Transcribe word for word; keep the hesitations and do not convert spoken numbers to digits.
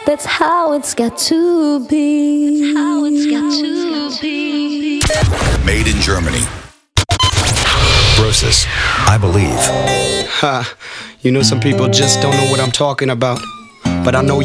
That's how it's got to be. That's how it's got to be. Made in Germany. Brosis, I believe. Ha, you know some people just don't know what I'm talking about. But I know